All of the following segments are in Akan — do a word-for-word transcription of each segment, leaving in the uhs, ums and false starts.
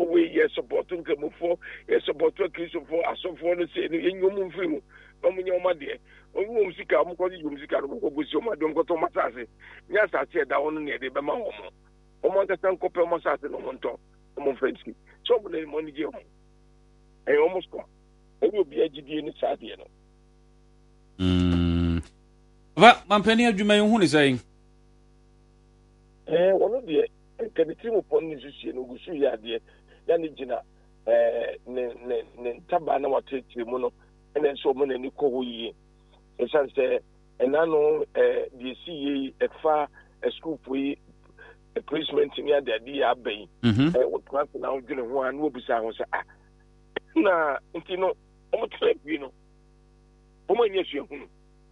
we yes supporting Kamufo, yes supporting Christopher, as so for the same in your moon film. Omunya Made, Omu Musika, Mukodi Musika, Mukobusoma, don't go to Matase. Yes, I said that one near the Bama Homo. Omonta Sanko Pemasat and Omonto, Omonfensky. So many money, I almost come. It will be a G D in the Sadiano. Hmm. But Mampenia Jumay, who is saying? Eh, one of the team upon this issue, no good, yeah, dear, Yanijina, eh, Tabana, what take the mono. And then so many Nico ye. As I say, and I know the C A a far a school for a placement in the idea bay. What class now doing one will be sound. Nah, you know, almost like you know. Oh, my, yes, you know.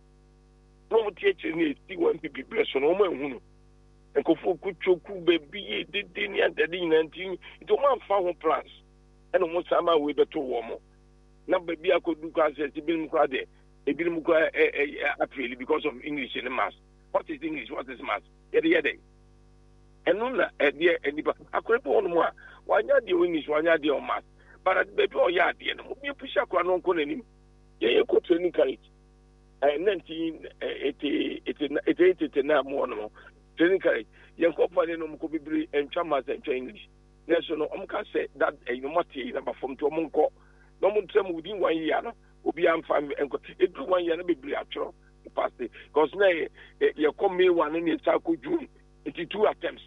No teacher needs to want to be person, oh, my, and go for good choku baby, did dinner, the dinner, and it don't found plans. And almost some way better warm. Na baby I could do class at the Bill Mukwade, a Bill Mukwa actually because of English in the mass. What is English? What is mass? Yet the other. And no, at the end, I could put on more. Why not the English? Why not the mass? But at baby or yard, you push a crown on Conin. Yeah, you could training college. And nineteen eighty eight now more no training college. Young company no could be and chamas and English. National Omka said that a Mati number from to Monco. No one tell me within one year, no, will be unfamiliar and it took one year to be actual capacity. Because now you come me one in the circle June, it's two attempts.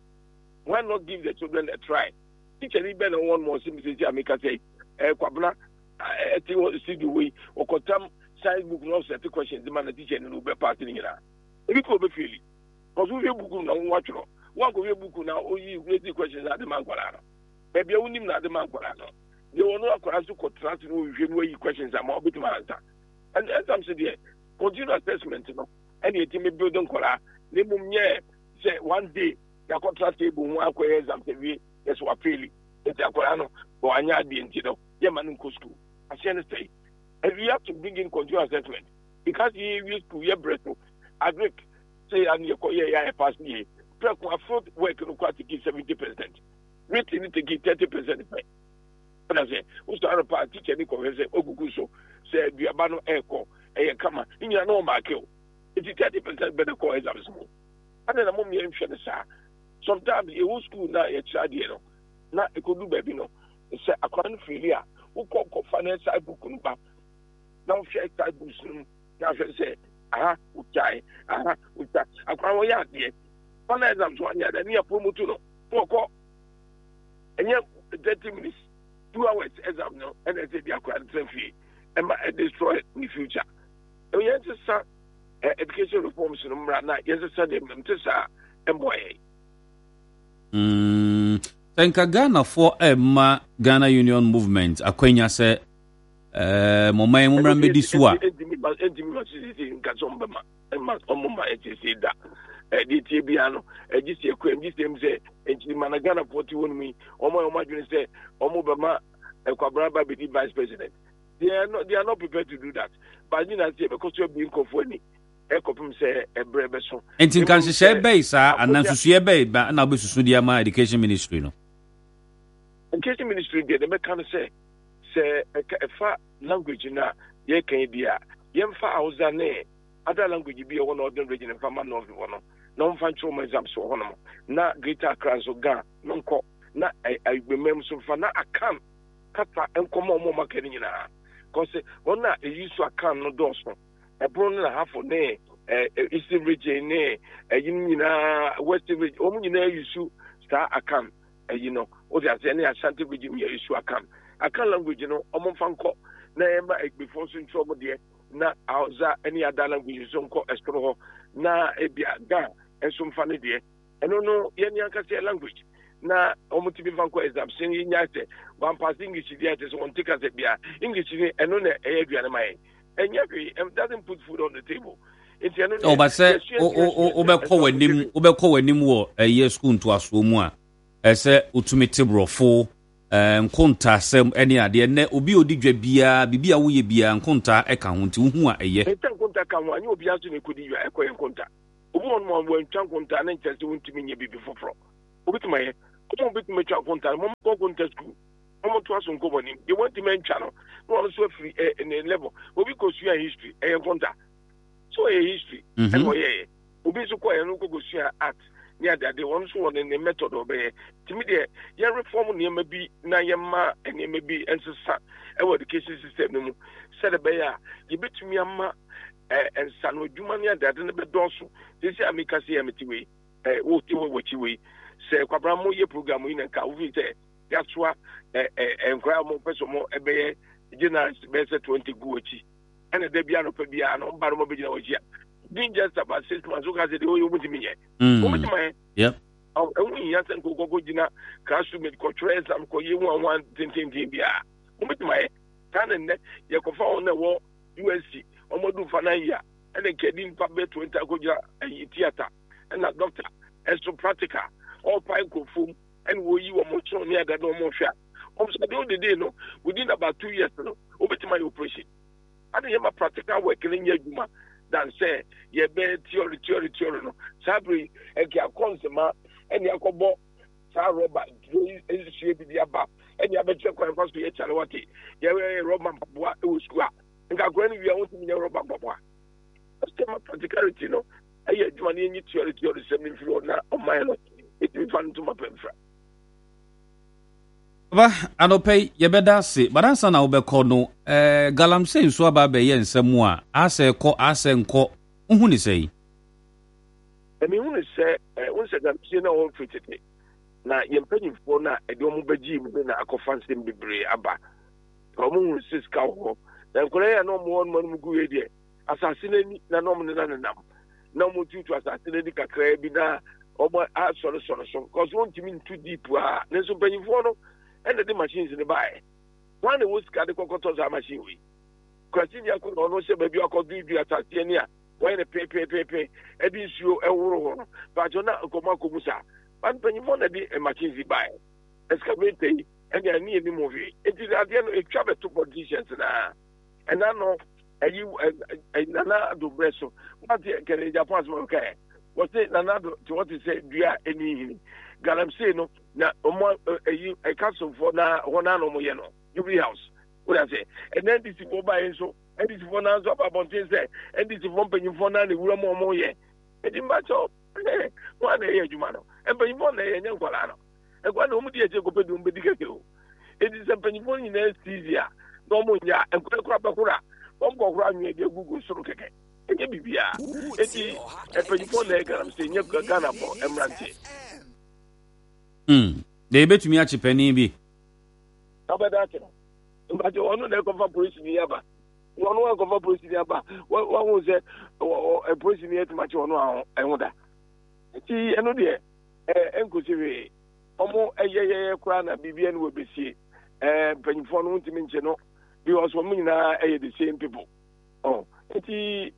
Why not give the children a try? Teacher, even one more simple I make a say, eh, Quabla, I think what see the way, or Cotam, science book, no set the questions, the man, the teacher, and will be parting in her. If you could be feeling, because we have book now, watch it. One of your book now, oh, you raise the questions at the Manqualano. Maybe I wouldn't not the Manqualano. They will not to contrast with questions I'm more bit to answer. And as I'm saying, continue assessment, you know, any team building color, they boom, yeah, say one day, the contract table, one questions, I'm saying, yes, what really, it's a Corano, or Anya, you know, Yaman in school. I say, and we have to bring in continue assessment because he used to hear breath. I agree, say, and your career, I pass me, truck my foot work required to give seventy percent, written to give thirty percent. But I say, who's the other part teacher? Nico say, Oguguso said, "We abandon echo, a come in your normal kill. It's thirty percent better call as I'm small." And then I'm on the sir. Sometimes a whole school now, a child, you know, not a good baby, no. It's a current failure who call finance side book. Now, share side books. Now, say, aha, Uchai, aha, Ucha. I can't wait out there. One exam, one year, then you promote to four call. And yet, thirty minutes. Two hours exam no, and I said they are quite fee and destroy in the future. And yes, sir, education reforms in Umrana, yes, sir, them to sir, and boy. Hmm. Thank Ghana for Emma Ghana Union Movement. Akwenya say, uh, Mama Mumra this one. In Kazombama, and my Omoma, it is that. The Tibiano, a G C Quem, this name say, and Managana forty-one me, or my imagine say, Omobama, a Quabraba be vice president. They are not, they are not prepared to do that. But you know, because you're being conforming, a copy say a brave son. And in Kansas share base, and then to see a babe, and I'll be to study my education ministry. No, education ministry, they may kind of say, say a far language in a ye can be a young far other language be a one of the region and farmer of the one. Non fancho my exams so honor. Na greater crowds of Gan, non co, na I remember so far na I can kata and come on more marketing in a cause one na a use to a can no dorsal. A brown and a half of nay, Eastern region, nay, a union, Western region, only you should start a can, you know, or there's any Ashanti region you issue a can. A can language, you know, Omon Fanco, na before soon trouble there. Na auza any other language so called escrow na ebia ga and some funny there and no no any say language na omotibi fanko exam sin yinyate one pass English there is one take as bia English and no e aduane mai and yet doesn't put food on the table. Oh but say o o obekọ wanim obekọ wanim wo eh school nto aso mu a e say utumite brofo nkonta sem ene ade ne obi odi dwa bia bibia wo ye bia nkonta e ka ho nti hu a eye nta nkonta ka ho anyi obi aso ne kodi dwa e ko nkonta obi won mo wan twa nkonta na nkyese wontimi nye bibi foforo obi tuma ye Omo bit me twa konta, mom go konta school. Omo to aso nko boni. They want to mention no. No also free in a level. Obi ko sua history, e konta. So a history. And oh yeah. Obi so ko e no ko sua art. Near that they want so on in the method of a timid yeah reform near maybe na yama and maybe and so our education system no said a bear you bet me ama and san jumania that in the bedonso this year make us see amity way eh what you what you way say kwabramo ye program in and ka we say that's why eh and cry more person more e be general best twenty guachi and the biano pe biano baro mo be na ogia didn't just about six months ago, the way you want me. Yep. Oh, only yes, and go go dinner, classroom with cultures, and call you one one thing, Bia. With my canon, you can find the war, U S C, or Modu Fanaya, and then Kedin Pabet to Intagoja, and theater, and a doctor, and so practical, all pine foam, and were you a much near that no more shot. Almost the only day, no, within about two years, no, over to my operation. I didn't have a practical work in Yaguma. Than say, ye be theory, theory, theory, no. Sabri, and your consema, and your cobo, Sir Robert, is shape the above, and your better coin for the Chalawati, ye Roman Papa, who squat, and got granny, we are wanting your Roman Papa. That's my practicality, no. I had money in your theory, theory, seven floor now on my lot. It will fun to my penfra. Ba anope yebeda se badansa na obekọ no eh galamsey nso aba be ye nsemu a ase kọ ase nkọ uhu ni sei emi hu ni se eh won se galamsey na won fitete na yempanyimfo na ede omo bagi mu na akofansem bebre aba omo hu siska ho na nkore ya no mo won mo mu guye de asase nani na no mo na nanam na mo tutu asase nani kakra bi na omo a soro soro so cause won timi too deep a na so panyimfo no and the machines in the buy. One was got the cocotos are machine we. Question ya could almost say baby I could do you at Tatiania. When a pay pay pay pay, a dish you a war, but you're not a Komako Musa. One penny for a machine buy. Excavate and they are near the movie. It is at the end of travel to politicians now. And I know a you Nana do bresso. What can a Japan's okay? Was it Nana to what you say, do you have any Galamsey no? Na omo a castle for na one no mo ye no Jubilee House what I say and then this for buy so and this for na so about things say and this for penny for na the wura mo mo ye e di match up one na ye adwuma no e penny for na ye nyankwala no e kwa na omu di e je ko pedum be dikeke o e di se penny for ni na easier no mo nya e kwa kwa bakura o mo kwa nwe de gugu suru keke e je bibia e di e penny for na e garam se nya Ghana bo emrante. Hmm. They bet me at penny be. How about that? But you want to cover police in the Yaba. You want to cover police in the Yaba. What was it? A police in the Yaba, much on I wonder. See, I know there. Uncle Siri, almost a year crown at B B N will be see. And penny for no to mention no. Because for me now, I the same people. Oh, it's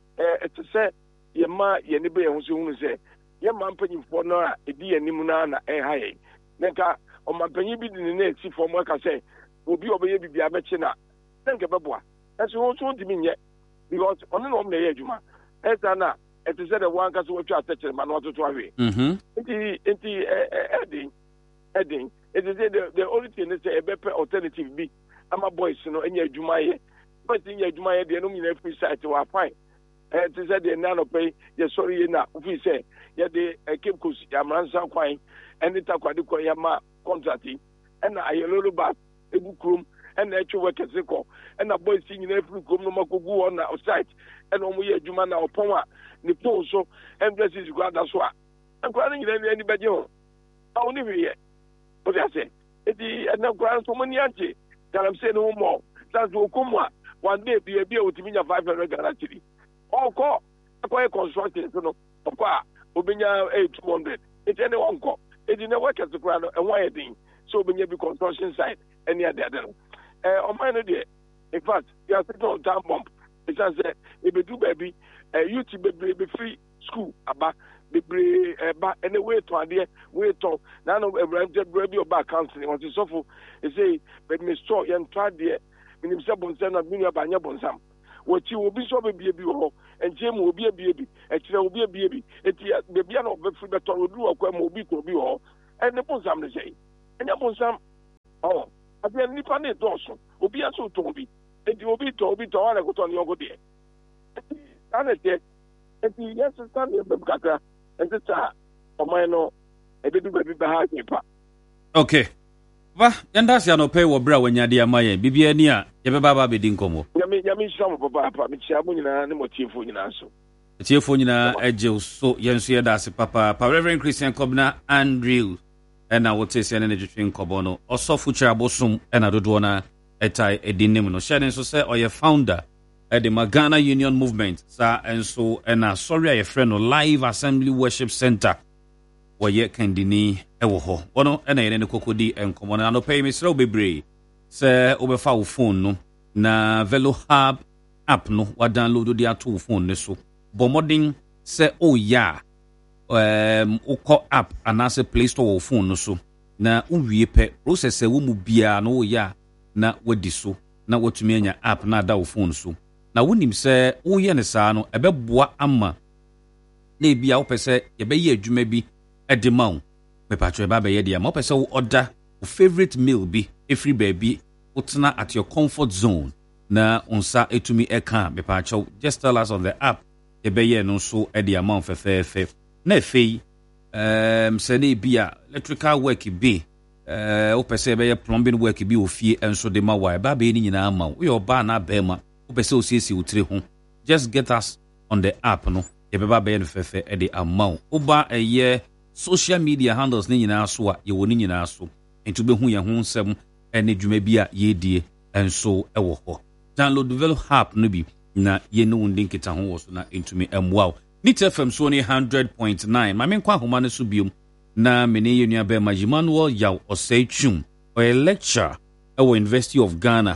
a set. Your ma, your neighbor, who soon say, your man penny for no, a dear Nimuna, a high. Nka o mapanyi bi di ne eti fo mo ka say obi obeye bibia be china nka beboa eso wo so ntimi nye because ono no mo na ye adwuma esa na it is the one ka so watwa atachere ma no toto ahwe mhm enti enti edin edin it is the the only thing is a better alternative bi ama boys no enya adwuma ye but enya adwuma ye de no mi na free site wa fine it is the nano pay ye sorry ye na ofi say ye de keep kus amransa kwan and the takwadi ko yama contracting and a yellow back a book room and the actual workers and a boy singing every room no makugu on outside and omuye jumana opoma ni po so and this is God that's why I'm crying anybody on I only here what I say it is and grand so many anti that I'm saying no more that's what come one day be a beer with me five hundred guarantee all call acquire construction so no okwa obinya eight hundred it's anyone call. It didn't work as the ground and why thing. So when you be construction site, any other than uh on my idea. In fact, you are sitting on time bump. It says if you do baby, uh you to be free school about be uh anyway to idea way to now no rented baby or back counseling on the sofa. They say but me store and try there in himself on send a million by some. What you will be so baby and Jim will be a baby, and there will be a baby. It be a no free better will do a quam will be to be all. and the Bonsam the say. And the Bonsam, oh, I been nipa ne dawson, Obi aso Toby, and you will be Toby to all I got on your good day. And it, and the yes, stand in the Gata, and the tar, or mine, a baby baby behind me. Okay. Va, yanda si anope wo bra wanya dia maye. Bibia ni a ye beba ba bedi nkomo. Yami yami shamo papa papa, mi chiamu nyina ne motiefo nyina so. Tiefo nyina eje so yenso ye da se papa. Pa Reverend Christian Kobna Andrew ena wote se ne jetwe nkobo no. Osofu chirabosum ena dodo na etai edinim no. Share nso se oye founder at the Magana Union Movement. Sa enso ena sorry ye friend no Live Assembly Worship Center. Waye kandini ewo ho ono ena yene kokodi enkomo na no pay me sro bebre se obefa wo phone no na Velo Hub app no wa download di ato phone ne so bomodin se o ya um ukọ app anase Play Store wo phone no so na uwie pe process wo mu bia no o ya na wadi so na watumi anya app na da wo phone so na wonim se wo ye ne saa no ebeboa ama na bia wo pese ye be ye adwuma bi edimau me patro ba be ye dia mo pese wo order wo favorite meal bi every baby utna at your comfort zone na unsa etumi eka me patro just tell us on the app e be ye no so e dia man fefefe na efei um se na bia electrical work bi eh wo pese be ye plumbing work bi ofie enso de ma wa ba be ni nyina ma wo yo ba na ba ma wo pese o siesi utire ho just get us on the app no e be ba be no fefe e de amount wo ba eye social media handles ni nyina so a ye woni nyina so entu be hu ye ho nsem ene dwuma bi a ye die enso e wo ho download Velo Hub no bi na ye no ndin kita ho wo so na entumi emwa Nit F M so ni one hundred point nine ma men kwa homa ne so biom na meni ye nua be Majimanuel yaw osechum o a lecture at University of Ghana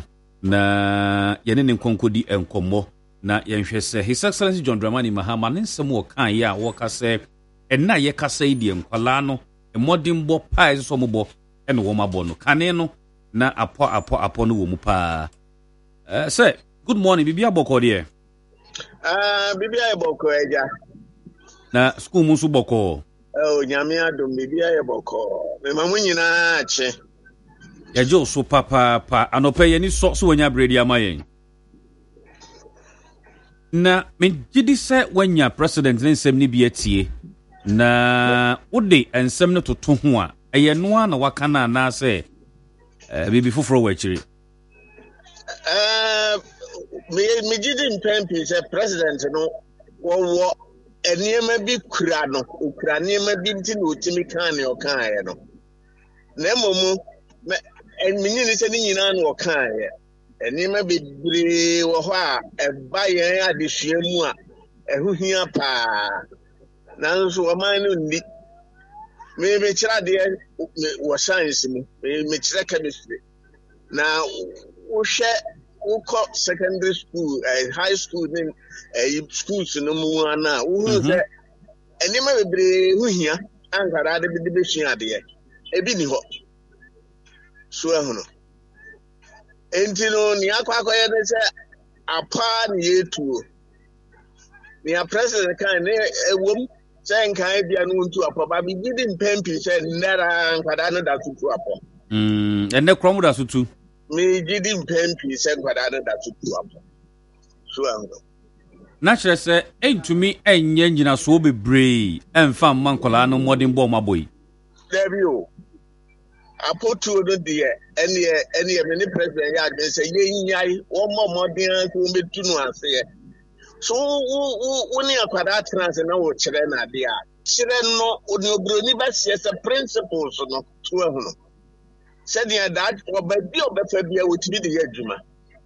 na ye ne nkonkodi enkomo na ye nhwe se His Excellency John Dramani Mahama ne nsem wo kan ye a wo ka se enna ye kasa idie nkwala no emodin bo pa so mo bo ene wo mabo no kane no na apo apo apo no wo mu pa eh say good morning bibia boko de ah bibia boko eja na school mu so boko oh nyame adom bibia ye boko me mamu nyina ache ya jo so papa pa anope ye ni so so wanya bredi amayen na me gidi se wanya president ne nsem ni bi atie na wode ensem no toto ho a eye noa na waka na na se eh bibi foforo wachiri eh me me gidi mpempi se president no wo wo eniema bi kura no kura niema bi nti na otimi kan ne okan ye no na momu me enminyi ni se ni nyina na okan ye eniema bi bire wo ho a eba yen adehua mu a ehuhia pa nanso waman no ndi me me kira de wo science mu me kira chemistry na wo hwe wo ko secondary school eh, high school ni eh, schools no mu ana wo hu se enima bebre hu hia ankara de bi de hia de ebi ni ho so ehunu enti no ni akwa akwa ye de se apa ni etuo ni a president kan ne ewom se nkan bia no ntu apa ba bi di mpempi se nara nkwada no da tutu apa mm ene krom da tutu me gidi mpempi se nkwada no da tutu apa so ango na chere se entumi enye nyina so bebre emfa mankola no modern bo maboy there o apotu no de ene ene me ni president ya de se ye nyai wo modern ko metu no ase so wo ni akwada trans na wo kire na de a kire no oni obroni ba sie se principles no to ehunu said ya that wo ba bi obefa bia wo tibi de adwuma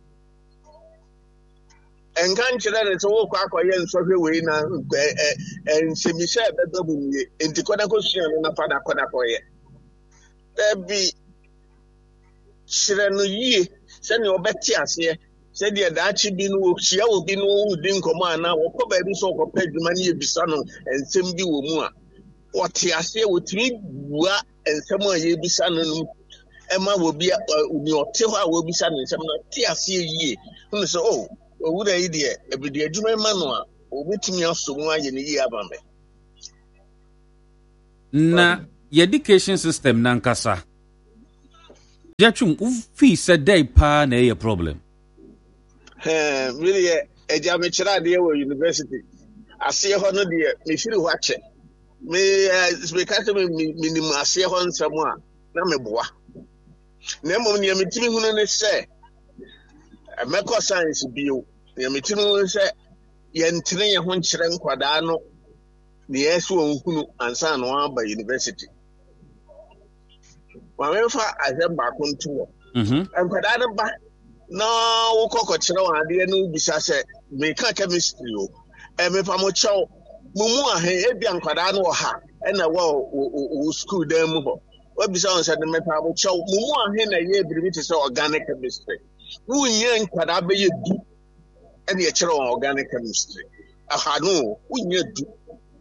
enkan kire ne so wo kwa akoye nsohwe we na ensemise bebe bu nie enti koda ko sua no na fada koda koye ebi kire no yie se ne obeti ase said ya dachi bi no hia obi no udi nkomo ana wo ko ba bi so ko pa adwuma ne ebisa no ensem bi wo mu a wote ase wotimi bua ensem a ye bisa no no ema wo bi uni ote ho a wo bisa no ensem no te ase yie no so oh owura yi de ebidi adwuma ma no a obetimi aso mu aye ne yie aba me na your education system nankasa. Jachum, ufi said day pa na a problem. Eh, really, a jamachara dear university. I see a hundred dear, me feel watch it. Me, speak at me, minimum, I see a hundred someone. Nameboa. Nemo near me, Timmy, who say, a medical science bio, near me, Timmy, say, yen train a hunch rank quadano, the S one and son one by university. Whenever I have back on tour, and quadano back. No, Cocochero, and the new Bisasa, make a chemistry. And if I'm a chow, Mumu, Ebian Quadano, ha, and a wall school them. What besides said the Mepamo chow, Mumu, and a year brevities organic chemistry. Who yank Quadabe do any a chow organic chemistry? Aha, no, we need to.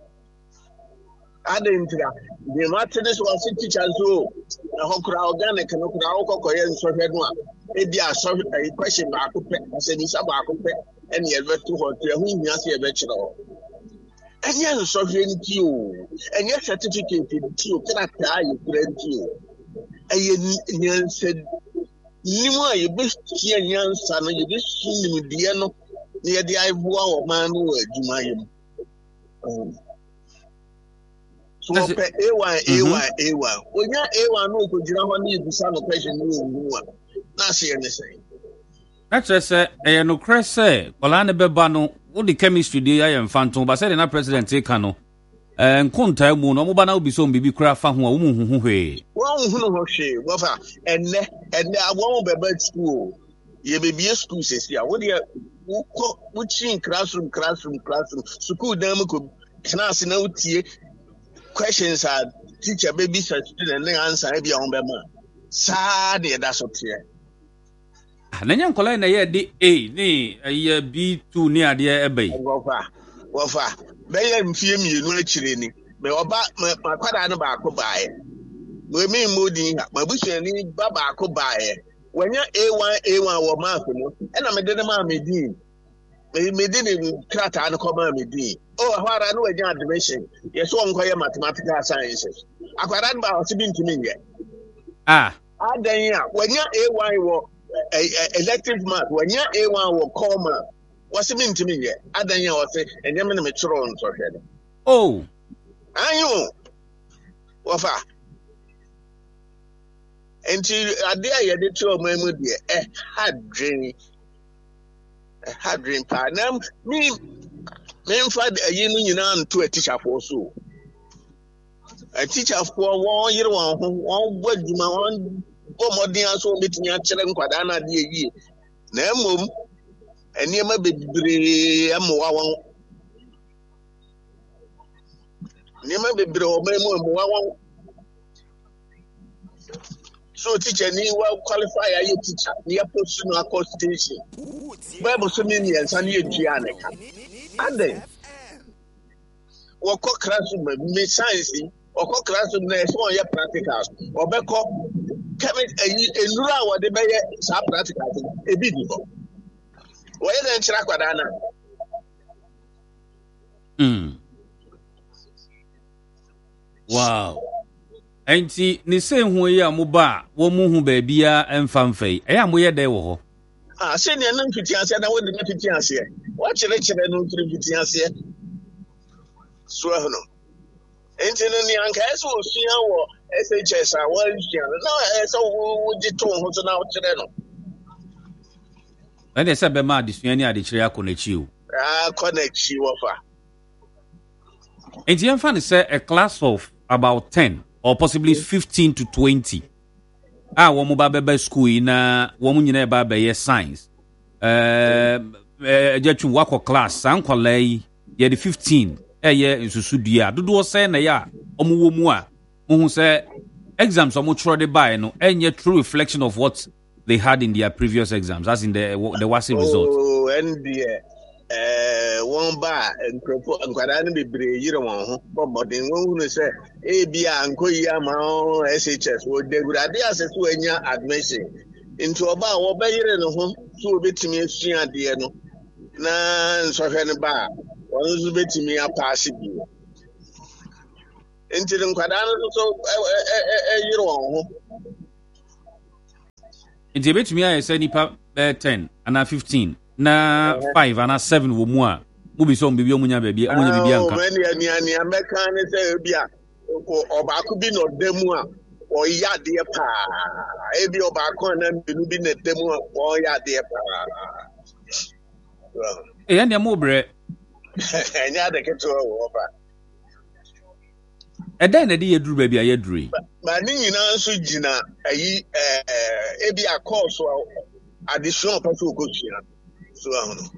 I didn't tell the Martinez was a teacher, so a hokra organic and okra koyan so head one. Maybe I saw a question back up, I said, Miss Abaco, and yet, to her, whom you see a vegetable. And yes, sovereign you, and your certificate you cannot tell you, grant you. And you said, Nima, you best see a young son, you just see him, Diano, near the Ivoire man who Jumayim. So, A one, A one, A one. When you're A one, no, could you not need to sound a question? Not see anything. That's just a no cress say, Olana Bebano, what the chemistry day I am phantom, but said in president Tekano, and Conta Moon, Mobana be so be craft who who way. Well, who she, Wafa, and and I won't be bad school. Ye may be a school, says, yeah, what you which in classroom, classroom, classroom, school them could class in out here. Questions are teacher, baby, such and then answer every on Bema. Sad, that's what here. Nanyan Colin, a year D A, nay, a year B two near the Abbey. Wafa, Wafa, they am fear me, no chilling. But about my father back by it. We mean moody, my bush and need Baba could buy it. When you're A one, A one or Marco, and I'm a dead man, me dean. Me didn't cut and come on me dean. Oh, what I know a young dimension. Yes, one quite mathematical sciences. I got that about to be to me yet. Ah, ah, then, yeah, when you're A one or elective math, when you're A one or comma, what's it mean to me yet? I then you say, and you're in the metro on so head. Oh, I know. Wafa. And to a day, you did two of my moody, a hard dream, a hard dream partner. Me. Men find a union to a teacher for so. A teacher for one year, one, one word, one, one more than so meeting your children, Quadana, dear ye. Nemum, and you may be a more. You may be more. So, teacher, you will qualify a teacher near personal constitution. Bible Sumini and Sunny Gianica. And then, or cock classroom, Miss Science, or cock classroom, there's one year practicals, or Becco, come in Rua, the Bayer, some practicals, a video. Where then Chiraquadana? Hmm. Wow. Auntie, ni say who ya muba, wo mu hu ba bia emfamfei. E am ye dey wo ho. Ah, say na nan fitianse na wo de fitianse. Wa chere chere no fitianse. So no. Enti no ni anka eso osua wo S H S a wo osua. No, eso wo di to ho so na wo chere no. Na dey say be ma adesua ni adekire akonachi o. Ah, konachi wo fa. Enti emfa ne say a class of about ten or possibly fifteen to twenty. Ah, wo mo ba bebe school na wo mo nyina ba be science. Eh eh jetu wako class san kwalai ye the fifteen eh ye nsusu dua. Dodo say na ya omo wo mu a mo hu say exams omo tro de buy no enye true reflection of what they had in their previous exams, as in the the WASSCE results. Oh, and the eh one bar and crop and quadana be bre yire won ho but den won hu say e bia anko yi ama S H S wo de gura de access to anya admission into oba wo be yire no ho so obetimi asua de no na nso hwe ne ba won so betimi apass bi Into the Quadano, so a year on. Nti betumi ayɛ sɛ nipa bɛɛ ten ana fifteen na five ana seven wɔ mu a mu bi sɛ ɔmo munya baabi ɔmo nya baabi anka. Oh, many ani ani American sɛ bia ɔbaako bi na ɔda mu a ɔyɛ adeɛ paa. Ebi ɔbaako na mbenu bi na da mu a ɔyɛ adeɛ paa. Ɛyɛ nea mo brɛ. Ɛnyɛ ade ketewa wɔ ba. Ɛdan na de yɛduru baabi a yɛduru. Ma ne nyinaa nso gyina ayi ɛɛ ebi akɔɔ so adesua ɔpɛ so okosua so ahono.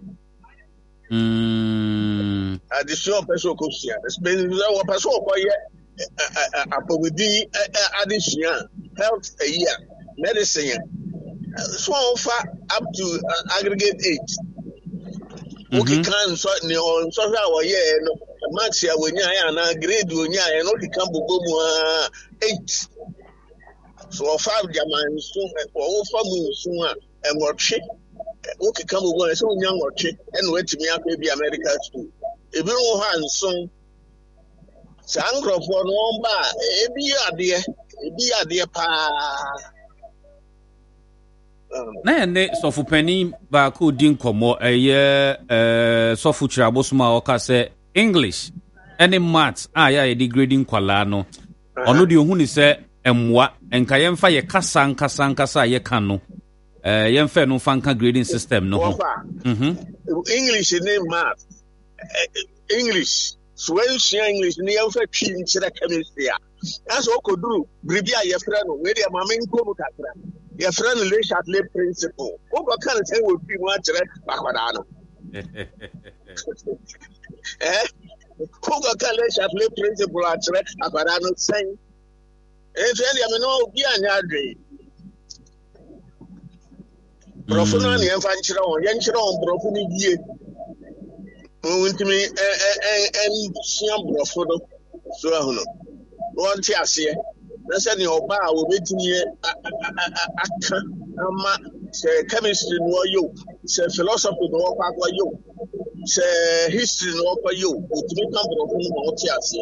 Mm. Adesua ɔpɛ so okosua. Ɛsɛ wɔpɛ so ɔkɔyɛ apɔwudi adesua health ayi a medicine so ɔfa up to aggregate eight. Okay, can so ne on so a wɔyɛ no max ya wonya ya na grade wonya ya no kika bobo mu eight. So ɔfa jaman so ɔfa mu so a ɛnwɔtwe okay ka bobo so wonya nwɔtwe ɛna watimi akɔ bi America school ebi no ha nso sankrofo no on ba ebi adeɛ ebi adeɛ pa. Na yɛne sɔfopani baako di nkɔmmɔ ɛyɛ ɛɛ sɔfo kyerɛabosoma a ɔka sɛ English ɛne maths a yɛ yɛde grading kwalaa no ɔno deɛ ohun ni sɛ ɛmmoa nka yɛmfa yɛ kasa nkasa nkasa a yɛka no ɛɛ yɛmfa no fa nka grading system no ho. English ne maths English so wensua English ne yɛmfa twi nkyerɛ chemistry a ɛsɛ ɔkɔduru biribi a yɛfrɛ no wei deɛ maame nkɔmu kakra your friend Le Chatelet principle. What kind of thing would be much Bacadano? Eh? Who can Le Chatelet principle at Bacadano saying? And tell you, I know, be an adre. Profanani and Fanchero, Yanchero, Brofuni Ye. Went to me and Siam Brofono. So I know. One Tiasia. Nasa ni oba wo betini aka ama se chemistry no yo se philosophy no kwa kwa yo se history no kwa yo otumi kan bro fun mo ti ase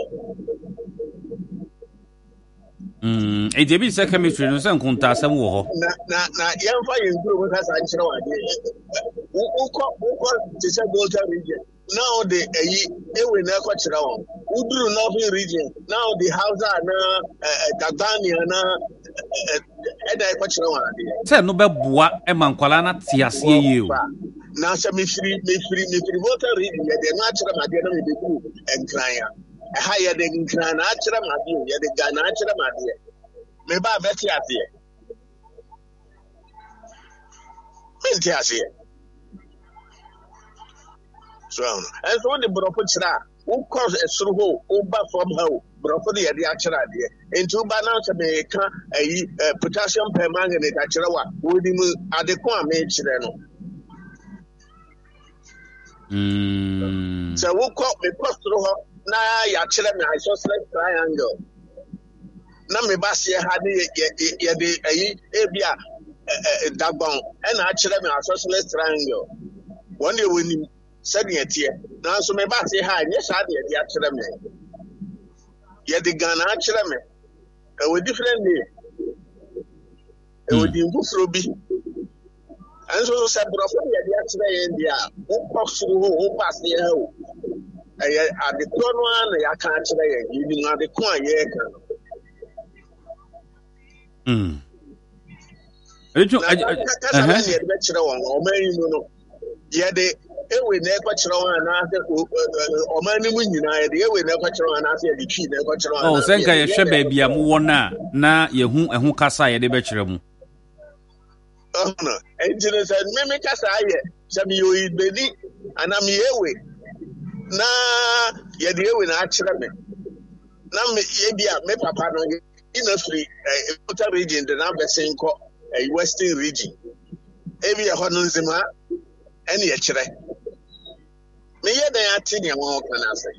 mm e debi se chemistry no se nkunta asem wo ho na na na yemfa yenduro mo kasa nkyere wade ukọ ukọ ti se Volta region now the ayi ewe na kwa kyerɛ wɔn uduru northern region now the Hausa na Dagbania na ɛda kwa kyerɛ wɔn ade sɛ no bɛboa ɛma nkwala na te aseɛ yie o na sɛ me firi me firi me firi Volta region yɛ de na kyerɛ ma de na me beku nkran ya ɛha yɛ de nkran na kyerɛ ma de yɛ de ga na kyerɛ ma de me ba bɛte aseɛ me te aseɛ. So, and so the Brofo, who cause a suru, Uba from her, Brofo the Adiachara, and two bananas America, a potassium permanganate at Cherawa, would you adequate made Chireno? So, who caught me post through her, na Yachera, I saw select triangle. Nami Basia had a Abia Dagbon, and Achera, I saw select triangle. One day when you said yet here. Now, so my bass say hi, yes, I did the actual me. Yet the gun actually me. It was different day. It would be Buffrobi. And so said, Brofo, the actually India, who pops through who pass the hell. I at the corner one, I can't say, you know, the coin, yeah. Hmm. Yeah, they ewe na ekwachiro na ase omani mu nyina de ewe na ekwachiro na ase de twi na ekwachiro na oh senka ye hwe ba bia mu wona na yehu ehu kasa ye de bekire mu oh no engineer said me me kasa ye se me yo ibedi ana me ewe na ye de ewe na akire me na me ye bia me papa no ina free Volta region de na besenko western region ebi e ho no nzima ene ye kire me ye dan ati ne won kana ase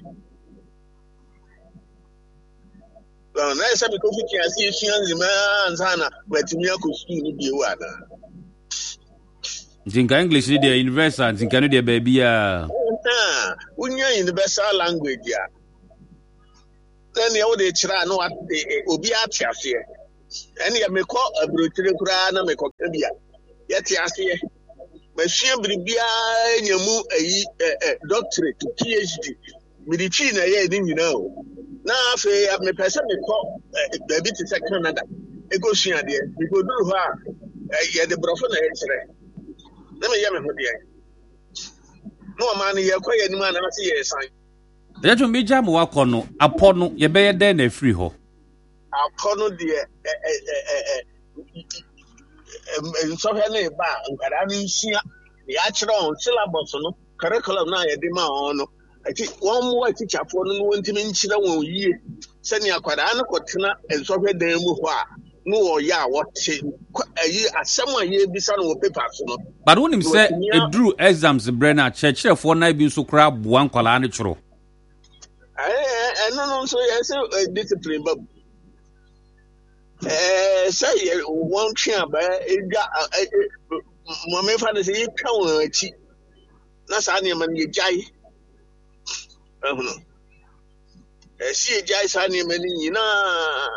so na ese bi ko fi kian si fian zima anzana batimi akọ school ni bi wa na Jinka English ni de universal jinka no de ba bia ah unya universal language ya then you would try no what obi atiase and ya me call a brutire kura na me call bia yet ase machine bibia nyamu ayi doctorate PhD medicine na ye ni nyina o na afa me pese me call baby to say Canada e go sua de we go do ho a ye de brofo na ye kire na me ye me ho de no man ye kwaye ni man na se ye san Dejo mi jam wakọ no apọ no ye be ye den na free ho. Apọ no de eh eh eh so he na ba nkara ni nsia ya kire on syllabus no curriculum na ye de ma on no ati won mo teacher fo no won ntimi nkire won yie se ne akwara na kotena enso hwe dan mu ho a no wo ya wote ayi asem a ye bisa no papers no But when him say edru exams brena chekire fo na bi so kra boa nkwala ne chiro. Eh, no, no, so yes, discipline, but eh, say one chamber, it got my father say, you can't cheat. That's any man you jay. I don't know. I see a jay signing man, you know.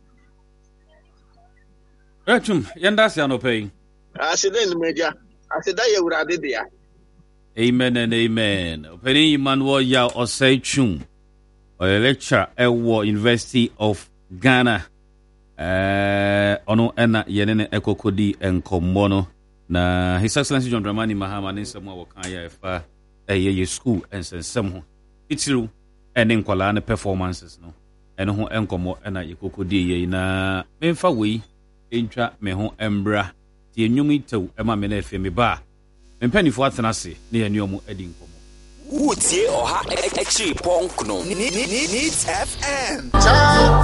Rechum, Yandas Yano pay. I said, then, Major, I said, I would have did there. Amen and amen. Penny Manuel Ya or say chum. A lecturer at War University of Ghana. Uh, ono ena yenene ekokodi enkomono na His Excellency John Dramani Mahama ne nsɛm a wɔka ya ɛfa ɛyɛ yɛ school nsɛnsɛm ho titiriw ɛne nkwalaa ne performances no ɛno ho ɛnkɔmmɔ ɛna yɛkokodi yɛ na memfa wei ɛntwa me ho ɛmbra tie nnwom itew ɛma me na ɛfɛ me ba a mempanifoɔ atena ase ne yɛne ɔmo adi nkɔmmɔ Utie oha extra punk no. Needs F M.